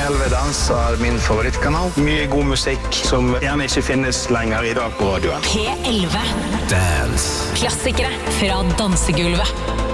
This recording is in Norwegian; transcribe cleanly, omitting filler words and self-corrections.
11 Dans er min favorittkanal. Mye god musikk som gjerne ikke finnes lenger i dag på radioen. P11 Dance. Klassikere fra dansegulvet.